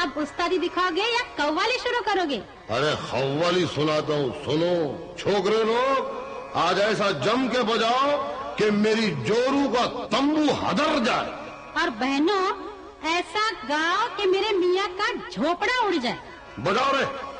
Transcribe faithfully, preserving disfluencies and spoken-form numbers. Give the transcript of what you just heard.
अब उस्तादी दिखाओगे या कव्वाली शुरू करोगे? अरे कव्वाली सुनाता हूँ, सुनो छोकरे लोग, आज ऐसा जम के बजाओ कि मेरी जोरू का तंबू हदर जाए। और बहनों, ऐसा गाओ कि मेरे मियाँ का झोपड़ा उड़ जाए। बजाओ रे।